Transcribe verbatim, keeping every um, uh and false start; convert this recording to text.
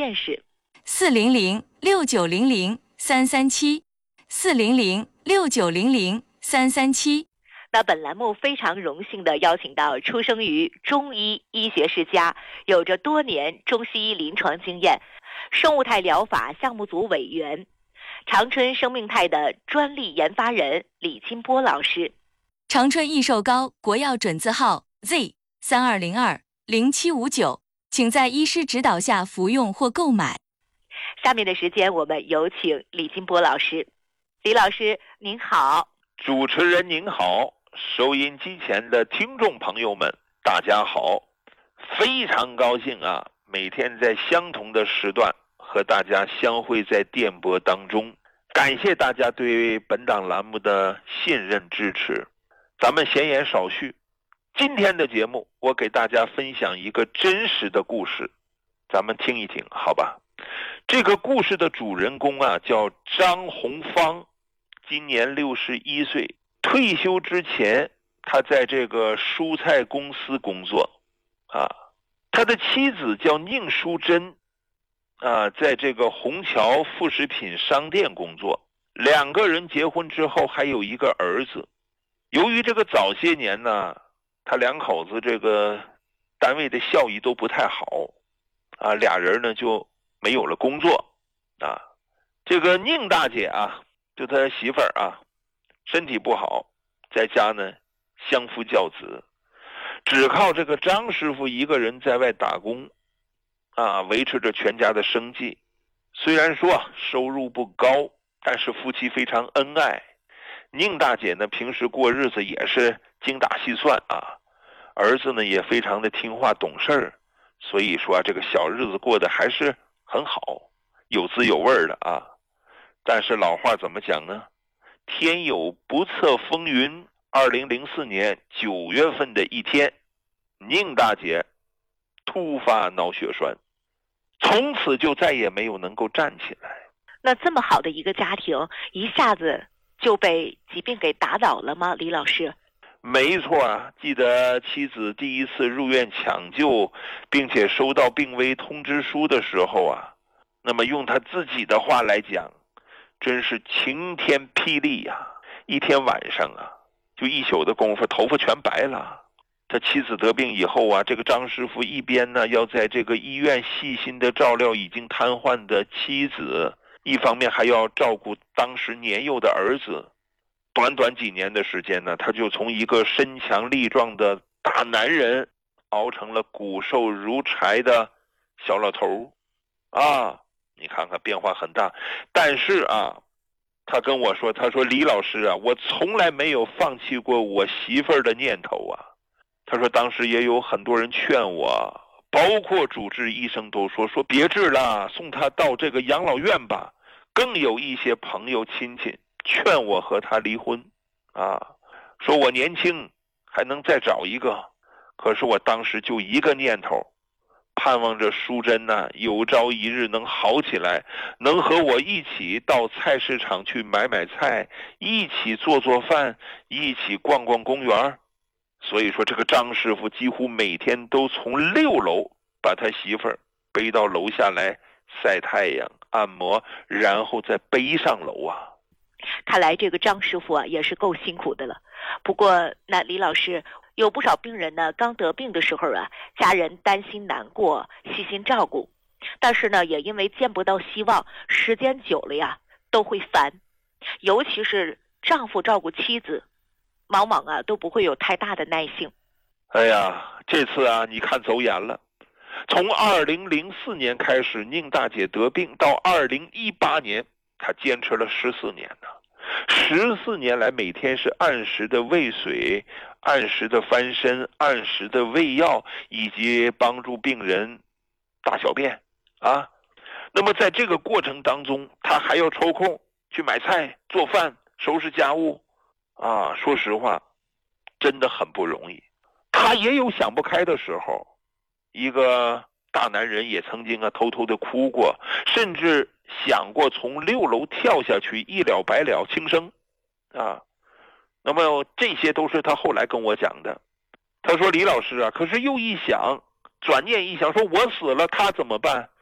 线是四零零六九零零三三七，四零零六九零零三三七。 那本栏目非常荣幸地邀请到出生于中医医学世家，有着多年中西医临床经验，生物态疗法项目组委员，长春生命态的专利研发人李金波老师。 长春益寿膏国药准字号 Z 三二零二零七五九，请在医师指导下服用或购买。 下面的时间，我们有请李金波老师。李老师您好。 主持人您好，收音机前的听众朋友们大家好，非常高兴啊，每天在相同的时段和大家相会在电波当中，感谢大家对本档栏目的信任支持。咱们闲言少叙，今天的节目我给大家分享一个真实的故事，咱们听一听好吧。这个故事的主人公啊叫张红芳，今年六十一岁，退休之前他在这个蔬菜公司工作啊。他的妻子叫宁淑珍啊，在这个虹桥副食品商店工作。两个人结婚之后还有一个儿子。由于这个早些年呢，他两口子这个单位的效益都不太好啊，俩人呢就没有了工作啊。这个宁大姐啊，就他媳妇儿啊，身体不好，在家呢相夫教子，只靠这个张师傅一个人在外打工啊，维持着全家的生计。虽然说收入不高，但是夫妻非常恩爱。宁大姐呢平时过日子也是精打细算啊，儿子呢也非常的听话懂事，所以说、啊、这个小日子过得还是很好，有滋有味的啊。但是老话怎么讲呢？天有不测风云。二零零四年九月份的一天，宁大姐突发脑血栓，从此就再也没有能够站起来。 那这么好的一个家庭，一下子就被疾病给打倒了吗？李老师？ 没错啊，记得妻子第一次入院抢救，并且收到病危通知书的时候啊，那么用他自己的话来讲，真是晴天霹雳呀、啊！一天晚上啊，就一宿的功夫，头发全白了。他妻子得病以后啊，这个张师傅一边呢要在这个医院细心的照料已经瘫痪的妻子，一方面还要照顾当时年幼的儿子。短短几年的时间呢，他就从一个身强力壮的大男人熬成了骨瘦如柴的小老头啊！你看看变化很大。但是啊，他跟我说，他说李老师啊，我从来没有放弃过我媳妇儿的念头啊。他说当时也有很多人劝我，包括主治医生都说说别治了，送他到这个养老院吧。更有一些朋友亲戚劝我和他离婚啊，说我年轻还能再找一个。可是我当时就一个念头，盼望着淑珍呢、啊、有朝一日能好起来，能和我一起到菜市场去买买菜，一起做做饭，一起逛逛公园。所以说这个张师傅几乎每天都从六楼把他媳妇儿背到楼下来晒太阳按摩，然后再背上楼啊。 看来这个张师傅啊也是够辛苦的了。不过那李老师，有不少病人呢刚得病的时候啊，家人担心难过，细心照顾，但是呢也因为见不到希望，时间久了呀都会烦。尤其是丈夫照顾妻子，往往啊都不会有太大的耐性。 哎呀，这次啊你看走眼了。从二零零四年开始，宁大姐得病到二零一八年，她坚持了十四年呢。十四年来，每天是按时的喂水，按时的翻身，按时的喂药，以及帮助病人大小便啊。那么在这个过程当中，她还要抽空去买菜、做饭、收拾家务啊。说实话，真的很不容易。她也有想不开的时候。一个大男人也曾经啊偷偷的哭过，甚至想过从六楼跳下去一了百了轻生啊。那么这些都是他后来跟我讲的。他说李老师啊，可是又一想，转念一想，说我死了他怎么办？